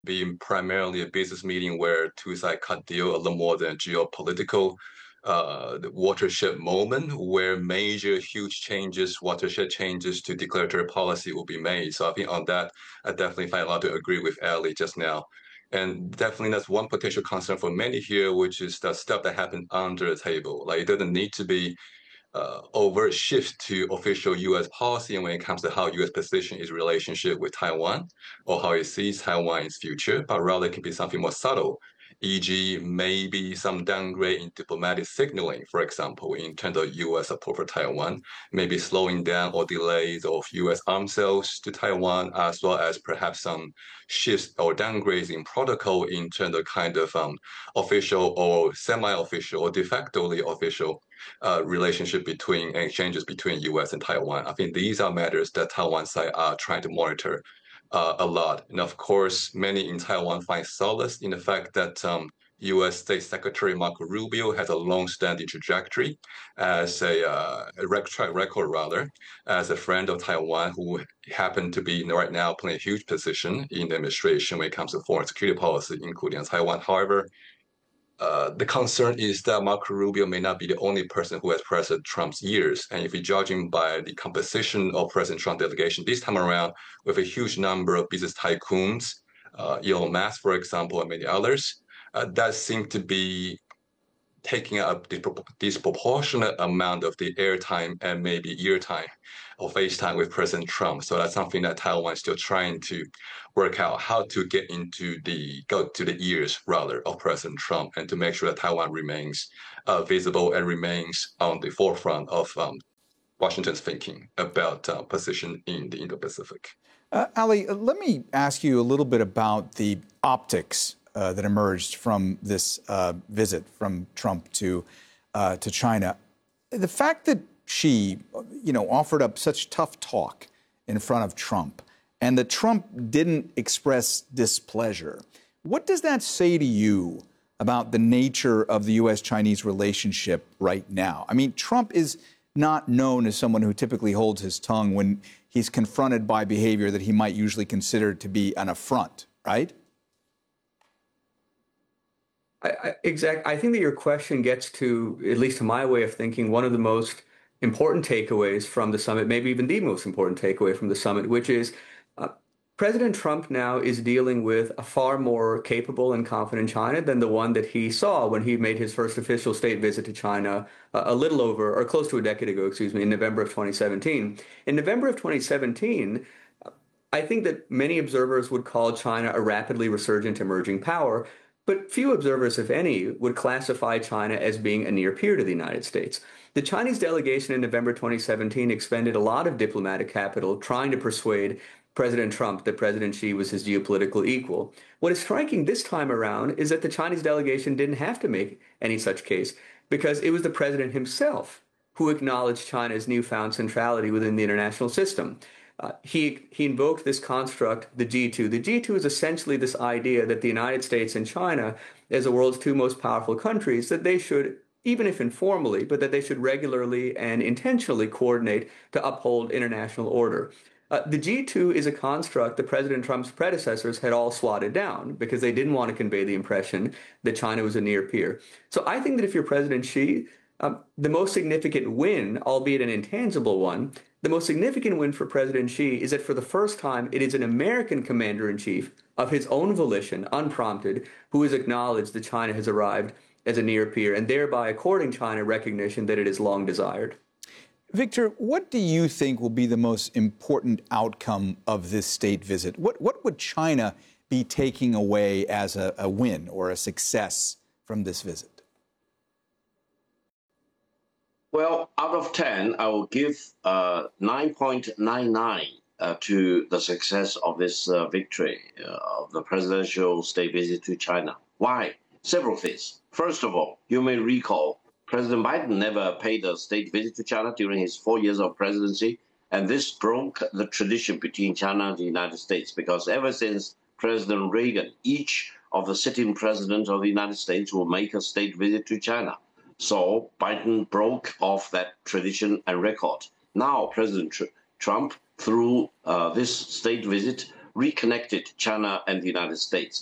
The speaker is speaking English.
be primarily a business meeting where two sides cut deal a little more than geopolitical the watershed moment where major huge changes, watershed changes to declaratory policy will be made. So I think on that, I definitely find a lot to agree with Ali just now. And definitely that's one potential concern for many here, which is the stuff that happened under the table. Like it doesn't need to be overt shift to official U.S. policy when it comes to how U.S. position its relationship with Taiwan or how it sees Taiwan's future, but rather it can be something more subtle, e.g., maybe some downgrade in diplomatic signaling, for example, in terms of U.S. support for Taiwan, maybe slowing down or delays of U.S. arms sales to Taiwan, as well as perhaps some shifts or downgrades in protocol in terms of kind of official or semi-official or de facto official relationship between and exchanges between U.S. and Taiwan. I think these are matters that Taiwan side are trying to monitor a lot. And of course, many in Taiwan find solace in the fact that U.S. State Secretary Marco Rubio has a long-standing trajectory as track record rather, as a friend of Taiwan who happened to be right now playing a huge position in the administration when it comes to foreign security policy, including on Taiwan. However, the concern is that Marco Rubio may not be the only person who has President Trump's ears. And if you're judging by the composition of President Trump delegation this time around, with a huge number of business tycoons, Elon Musk, for example, and many others, that seems to be taking up disproportionate amount of the airtime and maybe ear time or face time with President Trump. So that's something that Taiwan is still trying to work out how to go to the ears rather of President Trump and to make sure that Taiwan remains visible and remains on the forefront of Washington's thinking about position in the Indo-Pacific. Ali, let me ask you a little bit about the optics that emerged from this visit from Trump to China. The fact that Xi, offered up such tough talk in front of Trump, and that Trump didn't express displeasure, what does that say to you about the nature of the U.S.-Chinese relationship right now? I mean, Trump is not known as someone who typically holds his tongue when he's confronted by behavior that he might usually consider to be an affront, right? I think that your question gets to, at least to my way of thinking, one of the most important takeaways from the summit, maybe even the most important takeaway from the summit, which is President Trump now is dealing with a far more capable and confident China than the one that he saw when he made his first official state visit to China a little over, or close to a decade ago, in November of 2017. In November of 2017, I think that many observers would call China a rapidly resurgent emerging power. But few observers, if any, would classify China as being a near peer to the United States. The Chinese delegation in November 2017 expended a lot of diplomatic capital trying to persuade President Trump that President Xi was his geopolitical equal. What is striking this time around is that the Chinese delegation didn't have to make any such case because it was the president himself who acknowledged China's newfound centrality within the international system. He invoked this construct, the G2. The G2 is essentially this idea that the United States and China, as the world's two most powerful countries, that they should, even if informally, but that they should regularly and intentionally coordinate to uphold international order. The G2 is a construct that President Trump's predecessors had all swatted down because they didn't want to convey the impression that China was a near peer. So I think that if you're President Xi, the most significant win, albeit an intangible one, the most significant win for President Xi is that for the first time, it is an American commander-in-chief of his own volition, unprompted, who has acknowledged that China has arrived as a near peer and thereby according China recognition that it has long desired. Victor, what do you think will be the most important outcome of this state visit? What would China be taking away as a win or a success from this visit? Well, out of 10, I will give 9.99 to the success of this victory of the presidential state visit to China. Why? Several things. First of all, you may recall President Biden never paid a state visit to China during his 4 years of presidency, and this broke the tradition between China and the United States because ever since President Reagan, each of the sitting presidents of the United States will make a state visit to China. So Biden broke off that tradition and record. Now President Trump, through this state visit, reconnected China and the United States.